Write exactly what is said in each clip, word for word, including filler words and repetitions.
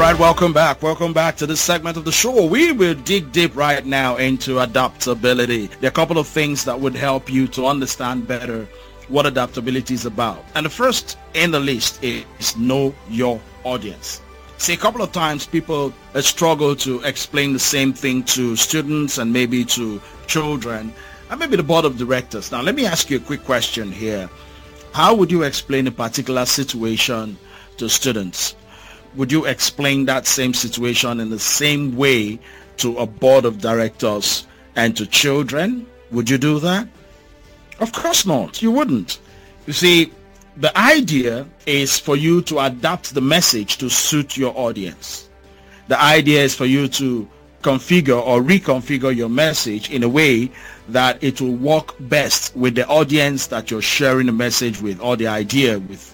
right, welcome back. Welcome back to this segment of the show. We will dig deep right now into adaptability. There are a couple of things that would help you to understand better what adaptability is about. And the first in the list is know your audience. See, a couple of times people uh, struggle to explain the same thing to students and maybe to children and maybe the board of directors. Now, let me ask you a quick question here. How would you explain a particular situation to students? Would you explain that same situation in the same way to a board of directors and to children? Would you do that? Of course not. You wouldn't. You see, the idea is for you to adapt the message to suit your audience. The idea is for you to configure or reconfigure your message in a way that it will work best with the audience that you're sharing the message with or the idea with.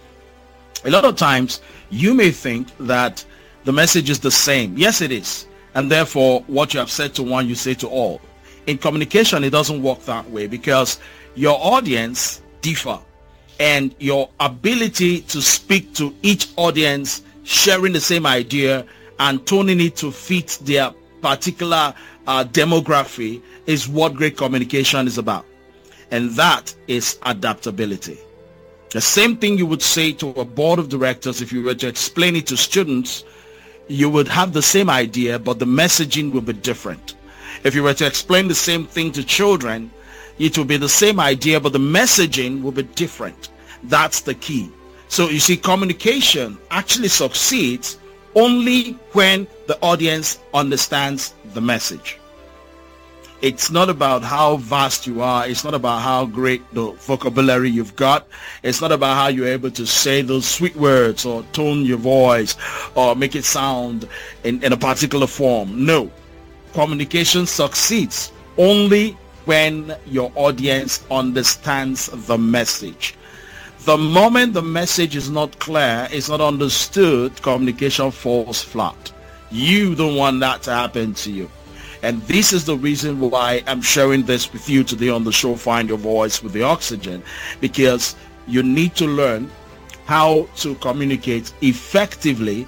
A lot of times you may think that the message is the same. Yes, it is. And therefore, what you have said to one, you say to all. In communication, it doesn't work that way because your audience differ. And your ability to speak to each audience, sharing the same idea and toning it to fit their particular uh, demography is what great communication is about. And that is adaptability. The same thing you would say to a board of directors if you were to explain it to students. You would have the same idea, but the messaging will be different. If you were to explain the same thing to children, it will be the same idea, but the messaging will be different. That's the key. So you see, communication actually succeeds only when the audience understands the message. It's not about how vast you are. It's not about how great the vocabulary you've got. It's not about how you're able to say those sweet words or tone your voice or make it sound in, in a particular form. No. Communication succeeds only when your audience understands the message. The moment the message is not clear, it's not understood, communication falls flat. You don't want that to happen to you. And this is the reason why I'm sharing this with you today on the show, Find Your Voice with the Oxygen, because you need to learn how to communicate effectively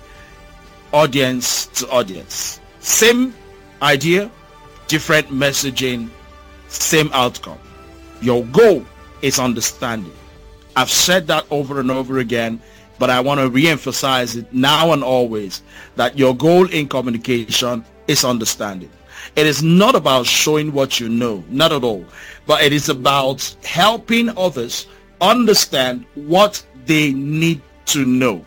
audience to audience. Same idea, different messaging, same outcome. Your goal is understanding. I've said that over and over again, but I want to re-emphasize it now and always, that your goal in communication is understanding. It is not about showing what you know, not at all, but it is about helping others understand what they need to know.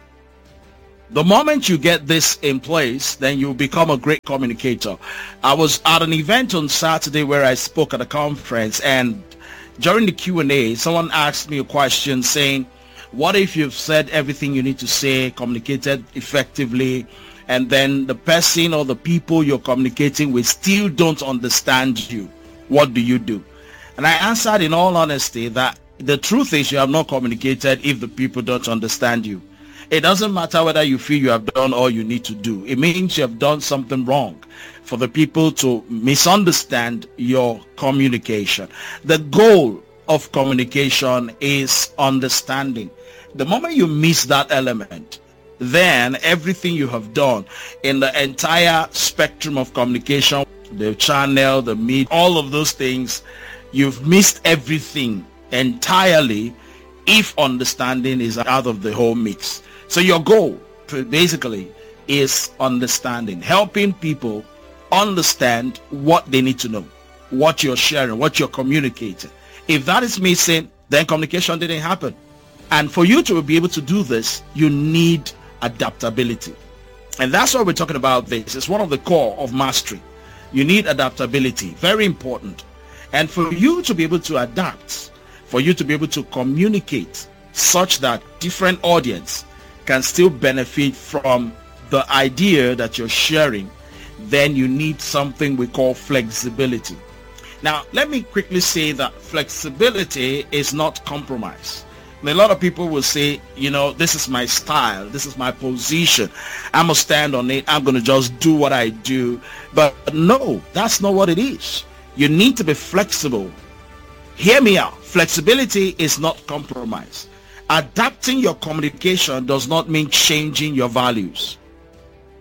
The moment you get this in place, then you become a great communicator. I was at an event on Saturday where I spoke at a conference, and during the Q and A, someone asked me a question saying, what if you've said everything you need to say, communicated effectively, and then the person or the people you're communicating with still don't understand you? What do you do? And I answered in all honesty that the truth is you have not communicated if the people don't understand you. It doesn't matter whether you feel you have done all you need to do. It means you have done something wrong for the people to misunderstand your communication. The goal of communication is understanding. The moment you miss that element, then everything you have done in the entire spectrum of communication, the channel, the media, all of those things, you've missed everything entirely if understanding is out of the whole mix. So your goal basically is understanding, helping people understand what they need to know, what you're sharing, what you're communicating. If that is missing, then communication didn't happen. And for you to be able to do this, you need adaptability. And that's why we're talking about this. It's one of the core of mastery. You need adaptability. Very important. And for you to be able to adapt, for you to be able to communicate such that different audience can still benefit from the idea that you're sharing, then you need something we call flexibility. Now, let me quickly say that flexibility is not compromise. A lot of people will say, you know, this is my style, this is my position, I'm gonna stand on it, I'm gonna just do what I do. But no, that's not what it is. You need to be flexible. Hear me out. Flexibility is not compromise. Adapting your communication does not mean changing your values.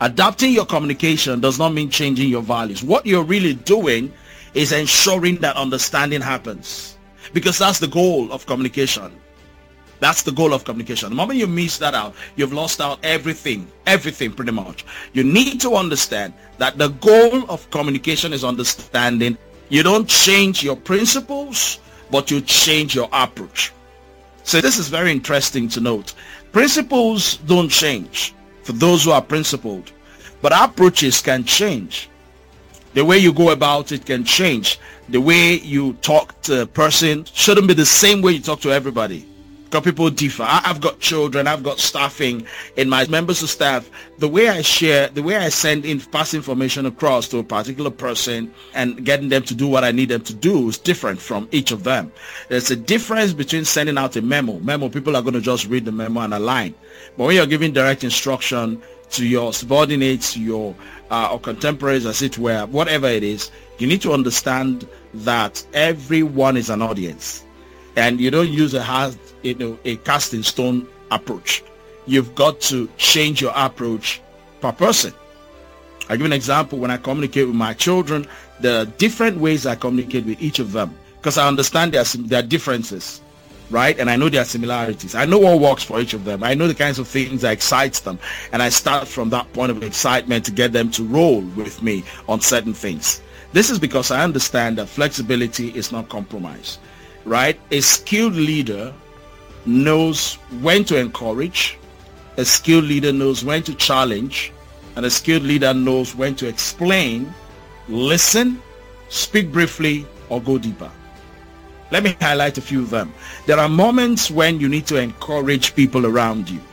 Adapting your communication does not mean changing your values. What you're really doing is ensuring that understanding happens, because that's the goal of communication. That's the goal of communication. The moment you miss that out, you've lost out everything, everything pretty much. You need to understand that the goal of communication is understanding. You don't change your principles, but you change your approach. So this is very interesting to note. Principles don't change for those who are principled, but approaches can change. The way you go about it can change. The way you talk to a person shouldn't be the same way you talk to everybody, because people differ. I, I've got children, I've got staffing, in my members of staff. The way I share, the way I send in, pass information across to a particular person and getting them to do what I need them to do is different from each of them. There's a difference between sending out a memo. Memo, people are going to just read the memo and align. But when you're giving direct instruction to your subordinates, your uh, or contemporaries, as it were, whatever it is, you need to understand that everyone is an audience, and you don't use a hard, you know, a cast in stone approach. You've got to change your approach per person. I'll give an example. When I communicate with my children, there are different ways I communicate with each of them, because I understand their their differences, right? And I know their similarities. I know what works for each of them. I know the kinds of things that excites them, and I start from that point of excitement to get them to roll with me on certain things. This is because I understand that flexibility is not compromise, right? A skilled leader knows when to encourage, a skilled leader knows when to challenge, and a skilled leader knows when to explain, listen, speak briefly, or go deeper. Let me highlight a few of them. There are moments when you need to encourage people around you.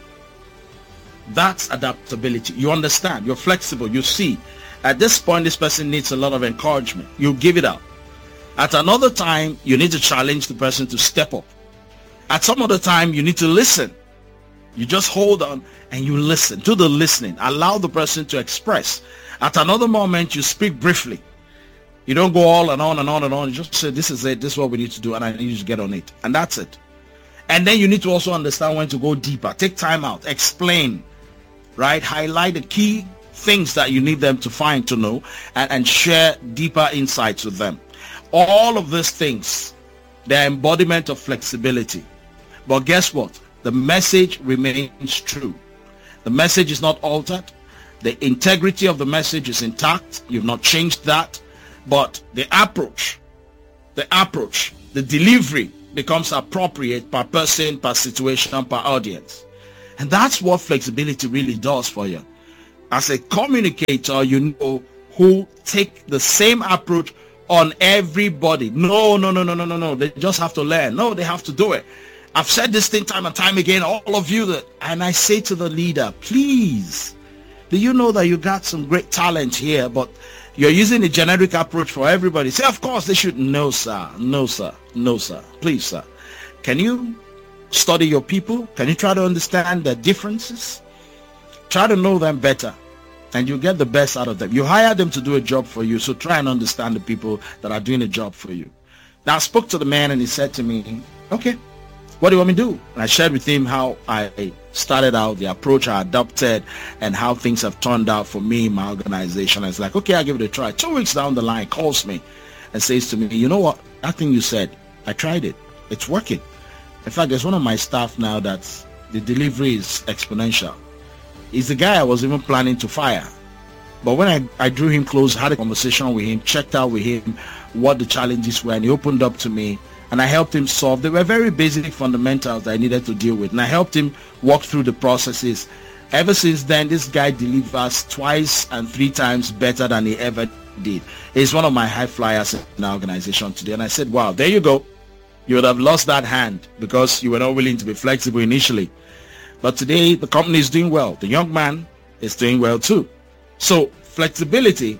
That's adaptability. You understand, you're flexible, you see. At this point, this person needs a lot of encouragement. You give it up. At another time, you need to challenge the person to step up. At some other time, you need to listen. You just hold on and you listen. Do the listening. Allow the person to express. At another moment, you speak briefly. You don't go all and on and on and on. You just say, this is it. This is what we need to do, and I need you to get on it. And that's it. And then you need to also understand when to go deeper. Take time out. Explain. Right? Highlight the key things that you need them to find, to know, and, and share deeper insights with them. All of these things, they're embodiment of flexibility. But guess what? The message remains true. The message is not altered. The integrity of the message is intact. You've not changed that. But the approach, the approach, the delivery becomes appropriate per person, per situation, per audience. And that's what flexibility really does for you. As a communicator, you know who take the same approach on everybody. No, no, no, no, no, no, no. They just have to learn. No, they have to do it. I've said this thing time and time again, all of you, that, and I say to the leader, please, do you know that you got some great talent here, but you're using a generic approach for everybody? Say, of course they should. No, sir. No, sir. No, sir. Please, sir. Can you study your people? Can you try to understand their differences? Try to know them better, and you get the best out of them. You hire them to do a job for you, so try and understand the people that are doing a job for you. Now, I spoke to the man, and he said to me, okay, what do you want me to do? And I shared with him how I started out, the approach I adopted, and how things have turned out for me in my organization. I was like, okay, I'll give it a try. Two weeks down the line, calls me and says to me, you know what? That thing you said, I tried it. It's working. In fact, there's one of my staff now that the delivery is exponential. He's the guy I was even planning to fire. But when I, I drew him close, had a conversation with him, checked out with him what the challenges were, and he opened up to me, and I helped him solve. They were very basic fundamentals that I needed to deal with, and I helped him walk through the processes. Ever since then, this guy delivers twice and three times better than he ever did. He's one of my high flyers in our organization today. And I said, wow, there you go. You would have lost that hand because you were not willing to be flexible initially. But today, the company is doing well. The young man is doing well too. So flexibility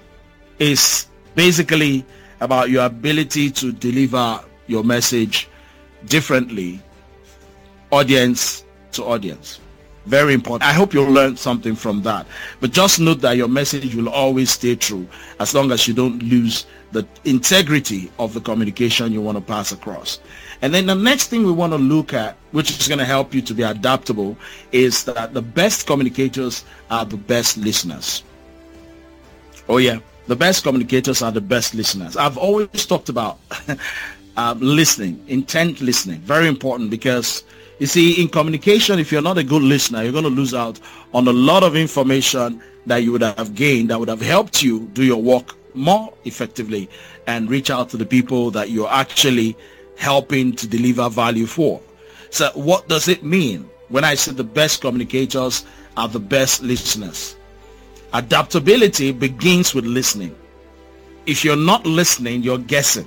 is basically about your ability to deliver your message differently, audience to audience. Very important. I hope you'll learn something from that. But just note that your message will always stay true as long as you don't lose the integrity of the communication you want to pass across. And then the next thing we want to look at, which is going to help you to be adaptable, is that the best communicators are the best listeners. Oh yeah, the best communicators are the best listeners. I've always talked about um, listening, intent listening. Very important, because you see, in communication, if you're not a good listener, you're going to lose out on a lot of information that you would have gained that would have helped you do your work more effectively and reach out to the people that you're actually helping to deliver value for. So what does it mean when I say the best communicators are the best listeners? Adaptability begins with listening. If you're not listening, you're guessing.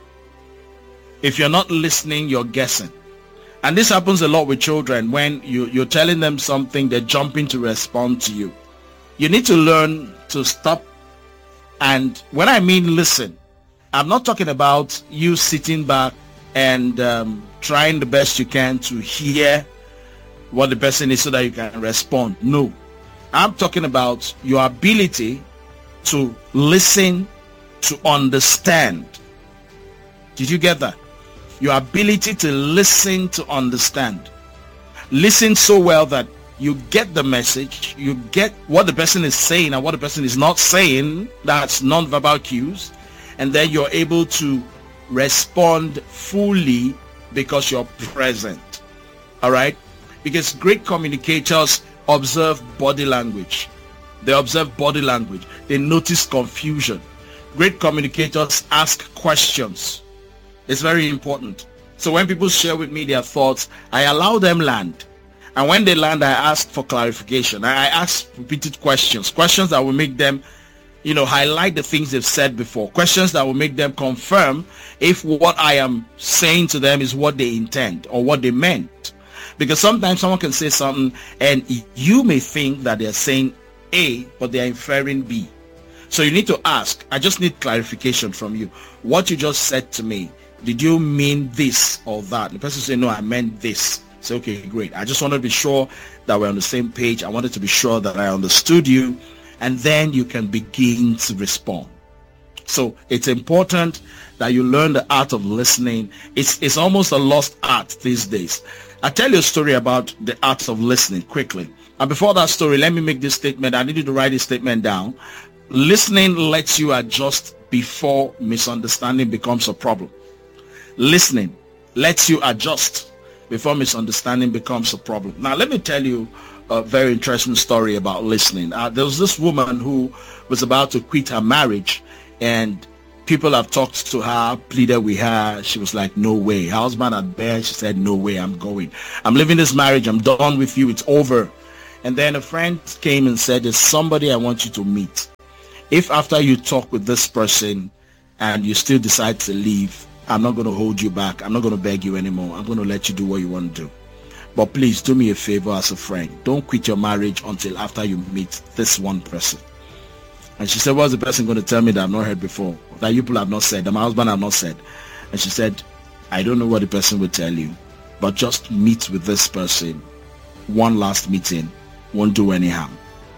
If you're not listening, you're guessing. And this happens a lot with children. When you, you're telling them something, they're jumping to respond to you. You need to learn to stop. And when I mean listen, I'm not talking about you sitting back and um, trying the best you can to hear what the person is so that you can respond. No. I'm talking about your ability to listen, to understand. Did you get that? Your ability to listen, to understand. Listen so well that you get the message, you get what the person is saying and what the person is not saying. That's non-verbal cues. And then you're able to respond fully because you're present. All right? Because great communicators observe body language. They observe body language. They notice confusion. Great communicators ask questions. It's very important. So when people share with me their thoughts, I allow them land. And when they land, I ask for clarification. I ask repeated questions, questions that will make them, you know, highlight the things they've said before, questions that will make them confirm if what I am saying to them is what they intend or what they meant. Because sometimes someone can say something and you may think that they're saying A, but they're inferring B. So you need to ask. I just need clarification from you. What you just said to me, did you mean this or that? The person say, no, I meant this. Say, okay, great. I just wanted to be sure that we're on the same page. I wanted to be sure that I understood you. And then you can begin to respond. So it's important that you learn the art of listening. It's, it's almost a lost art these days. I'll tell you a story about the art of listening quickly. And before that story, let me make this statement. I need you to write this statement down. Listening lets you adjust before misunderstanding becomes a problem. Listening lets you adjust before misunderstanding becomes a problem. Now, let me tell you a very interesting story about listening. Uh, there was this woman who was about to quit her marriage, and people have talked to her, pleaded with her. She was like, no way. Her husband had begged. She said, no way, I'm going. I'm leaving this marriage. I'm done with you. It's over. And then a friend came and said, there's somebody I want you to meet. If after you talk with this person and you still decide to leave, I'm not going to hold you back. I'm not going to beg you anymore. I'm going to let you do what you want to do. But please do me a favor as a friend. Don't quit your marriage until after you meet this one person. And she said, what's the person going to tell me that I've not heard before? That you people have not said, that my husband have not said? And she said, I don't know what the person will tell you, but just meet with this person. One last meeting won't do any harm.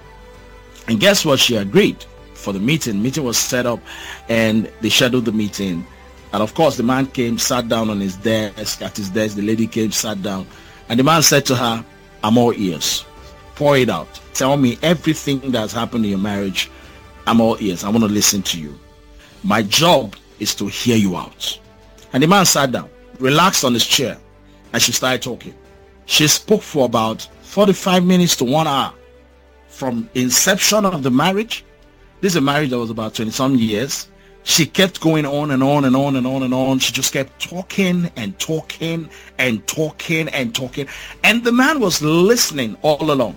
And guess what? She agreed for the meeting. Meeting was set up and they scheduled the meeting. And of course, the man came, sat down on his desk, at his desk. The lady came, sat down. And the man said to her, I'm all ears. Pour it out. Tell me everything that's happened in your marriage. I'm all ears. I want to listen to you. My job is to hear you out. And the man sat down, relaxed on his chair, and she started talking. She spoke for about forty-five minutes to one hour. From inception of the marriage, this is a marriage that was about twenty-some years. She kept going on and on and on and on and on. She just kept talking and talking and talking and talking. And the man was listening all along.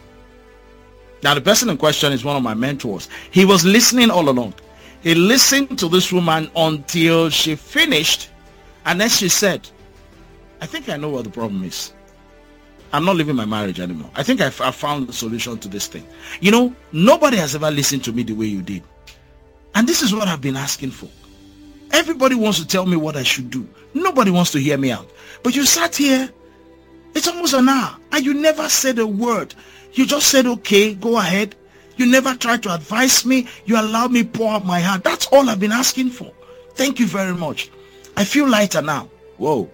Now, the person in question is one of my mentors. He was listening all along. He listened to this woman until she finished. And then she said, I think I know what the problem is. I'm not living my marriage anymore. I think I've, I've found the solution to this thing. You know, nobody has ever listened to me the way you did. And this is what I've been asking for. Everybody wants to tell me what I should do. Nobody wants to hear me out. But you sat here It's almost an hour and you never said a word. You just said, okay, go ahead. You never tried to advise me. You allowed me pour out my heart. That's all I've been asking for. Thank you very much. I feel lighter now. Whoa.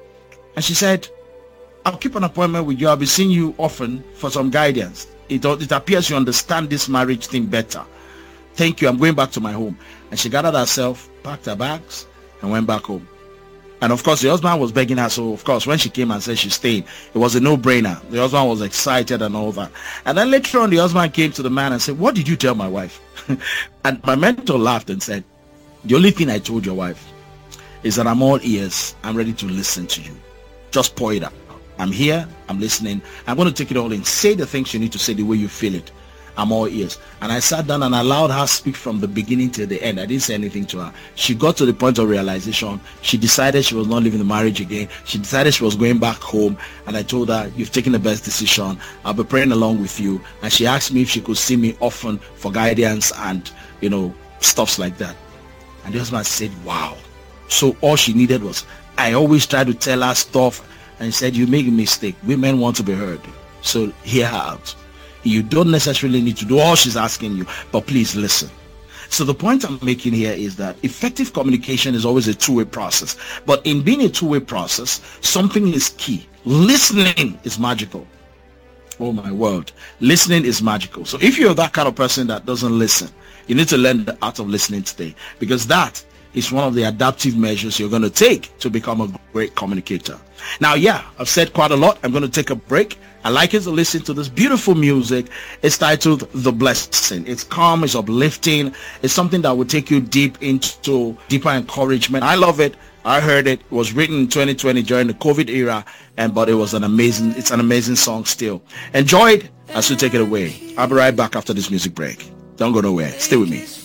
And she said, I'll keep an appointment with you. I'll be seeing you often for some guidance. It, it appears you understand this marriage thing better. Thank you. I'm going back to my home. And she gathered herself, packed her bags, and went back home. And of course, the husband was begging her. So, of course, when she came and said she's staying, it was a no-brainer. The husband was excited and all that. And then later on, the husband came to the man and said, what did you tell my wife? And my mentor laughed and said, the only thing I told your wife is that I'm all ears. I'm ready to listen to you. Just pour it out. I'm here. I'm listening. I'm going to take it all in. Say the things you need to say the way you feel it. I'm all ears. And I sat down and allowed her speak from the beginning to the end. I didn't say anything to her. She got to the point of realization. She decided she was not leaving the marriage again. She decided she was going back home. And I told her, you've taken the best decision. I'll be praying along with you. And she asked me if she could see me often for guidance and, you know, stuffs like that. And the husband said, wow. So all she needed was, I always try to tell her stuff. And he said, you make a mistake. Women want to be heard. So hear her out. You don't necessarily need to do all she's asking you, but please listen. So the point I'm making here is that effective communication is always a two-way process. But in being a two-way process, something is key. Listening is magical. Oh my word. Listening is magical. So if you're that kind of person that doesn't listen, you need to learn the art of listening today, because that is one of the adaptive measures you're going to take to become a great communicator. Now, yeah, I've said quite a lot. I'm going to take a break. I'd like you to listen to this beautiful music. It's titled The Blessing. It's calm, it's uplifting. It's something that will take you deep into deeper encouragement. I love it. I heard it. It was written in twenty twenty during the COVID era, and but it was an amazing, it's an amazing song still. Enjoy it as you take it away. I'll be right back after this music break. Don't go nowhere. Stay with me.